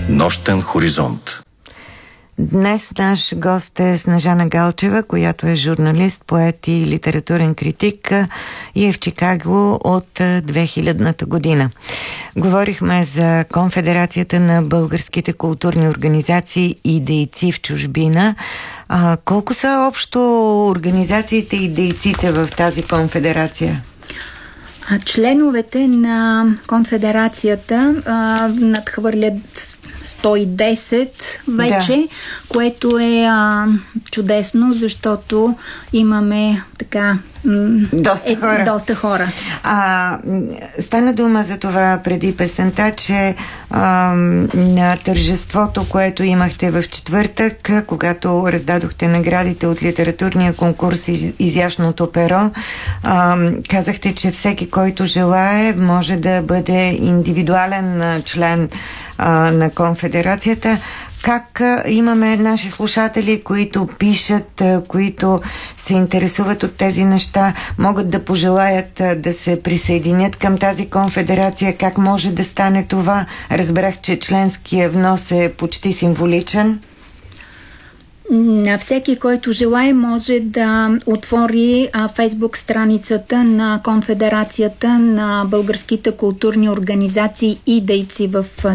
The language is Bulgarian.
Нощен хоризонт. Днес наш гост е Снежана Галчева, която е журналист, поет и литературен критик и е в Чикаго от 2000-та година. Говорихме за Конфедерацията на българските културни организации и дейци в чужбина. Колко са общо организациите и дейците в тази конфедерация? Членовете на конфедерацията надхвърлят 110 вече, да. Което е чудесно, защото имаме така доста хора. Стана дума за това преди песента, че на тържеството, което имахте в четвъртък, когато раздадохте наградите от литературния конкурс Изящното перо, казахте, че всеки, който желае, може да бъде индивидуален член на конфедерацията. Как имаме наши слушатели, които пишат, които се интересуват от тези неща, могат да пожелаят да се присъединят към тази конфедерация? Как може да стане това? Разбрах, че членския внос е почти символичен. На всеки, който желае, може да отвори Фейсбук страницата на Конфедерацията на българските културни организации и дейци в